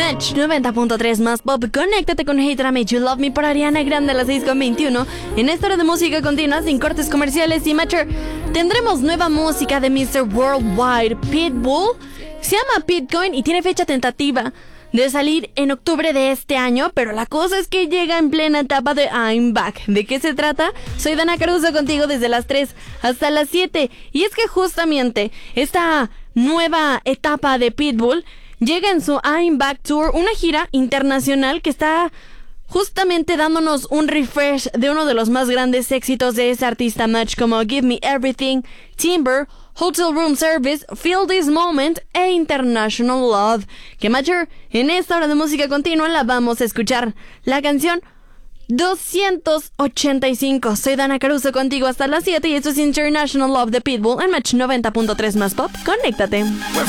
Match 90.3 más pop. Conéctate con Hate I Made You Love Me por Ariana Grande a las 6:21. En esta hora de música continua, sin cortes comerciales y Matcher, tendremos nueva música de Mr. Worldwide, Pitbull. Se llama Bitcoin y tiene fecha tentativa de salir en octubre de este año, pero la cosa es que llega en plena etapa de I'm Back. ¿De qué se trata? Soy Dana Caruso contigo desde las 3 hasta las 7. Y es que justamente esta nueva etapa de Pitbull llega en su I'm Back Tour, una gira internacional que está justamente dándonos un refresh de uno de los más grandes éxitos de ese artista Match, como Give Me Everything, Timber, Hotel Room Service, Feel This Moment e International Love. Que Matcher, en esta hora de música continua la vamos a escuchar. La canción 285. Soy Dana Caruso contigo hasta las 7 y esto es International Love de Pitbull en Match 90.3 más pop. Conéctate.